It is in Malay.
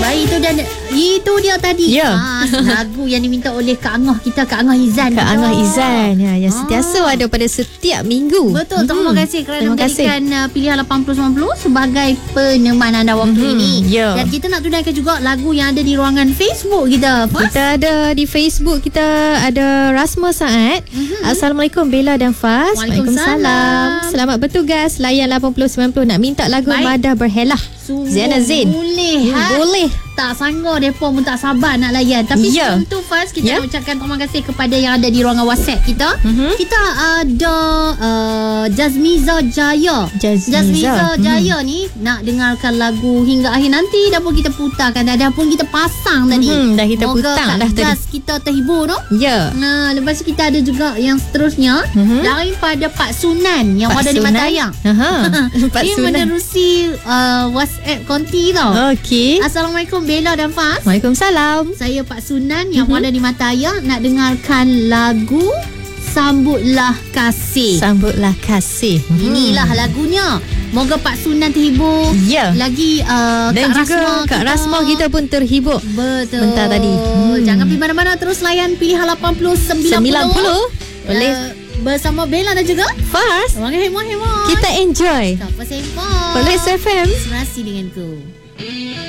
Baik, itu dia tadi. Lagu yang diminta oleh Kak Angah kita, Kak Angah Izan. Kak Angah Izan yang sentiasa ada pada setiap minggu. Betul. Terima kasih kerana menjadikan pilihan 80-90 sebagai peneman anda waktu ini. Dan kita nak tunaikan juga lagu yang ada di ruangan Facebook kita. Kita ada di Facebook, kita ada Rasma Saad. Assalamualaikum Bella dan Faz. Waalaikumsalam. Selamat bertugas. Layan 80-90 nak minta lagu Madah Berhelah. Ziana Zain. Boleh. Tak sanggup mereka pun tak sabar nak layan. Tapi sebelum tu Faz, kita nak ucapkan terima kasih kepada yang ada di ruangan WhatsApp kita. Kita ada Jazmiza Jaya. Jazmiza Jaya ni nak dengarkan lagu hingga akhir nanti. Dah pun kita putarkan, dah pun kita pasang tadi. Dah kita putang dah tadi. Kita terhibur tu. Nah, lepas tu kita ada juga yang seterusnya daripada Pak Sunan yang ada di Matayang. Dia menerusi WhatsApp konti tau. Okey. Assalamualaikum Bella dan Faz. Waalaikumsalam. Saya Pak Sunan yang ada di Matayang nak dengarkan lagu Sambutlah Kasih. Sambutlah Kasih. Inilah lagunya. Moga Pak Sunan terhibur. Lagi dan Kak juga Rasma Kak Rasma kita pun terhibur. Betul. Bentar tadi. Jangan pergi mana-mana, terus layan pilihan 80-90. Boleh bersama Bella dan juga Faz. Hemah-hemah. Kita enjoy. Tak apa sempang. Polis FM. Serasi denganku.